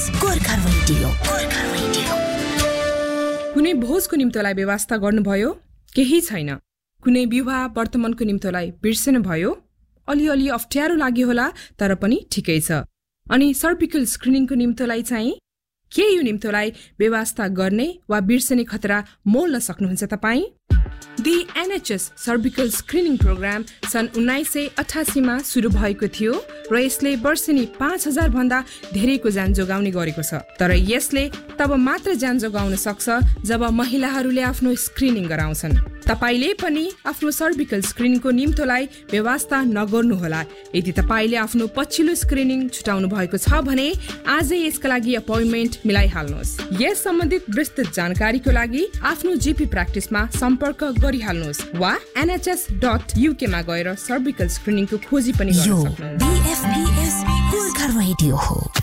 Gorkha radio. कुनै भोजको निम्तोलाई व्यवस्था गर्नुभयो? केही छैन। कुनै विवाह वर्तमानको निम्तोलाई बिर्सनु भयो? अलिअलि अप्ठ्यारो लाग्यो होला, तर पनि ठिकै छ। अनि सर्भिकल स्क्रिनिङको निम्तोलाई चाहिँ के यो निम्तोलाई व्यवस्था गर्ने वा बिर्सने खतरा मोल्न सक्नुहुन्छ तपाईँ? The NHS cervical screening programme सन् 1988 मा सुरु भएको थियो र यसले वर्षेनी 5000 भन्दा धेरैको ज्यान जोगाउने गरेको छ। तर यसले तब मात्र ज्यान जोगाउन सक्छ जब महिलाहरूले आफ्नो स्क्रिनिङ गराउँछन्। तपाईले पनि आफ्नो सर्भिकल स्क्रिनिङको निम्तोलाई व्यवस्था नगर्नुहोला। यदि तपाईले आफ्नो पछिल्लो स्क्रिनिङ छुटाउनु भएको छ भने आजै यसका लागि अपोइन्टमेन्ट मिलाइहाल्नुहोस्। यस सम्बन्धित विस्तृत जानकारीको लागि आफ्नो जीपी प्र्याक्टिसमा सम्पर्क गरिहाल्नुहोस् वा nhs.uk मा गएर सर्भिकल स्क्रिनिङको खोजी पनि गर्न सक्नुहुन्छ। यो BFBS गोर्खा रेडियो हो।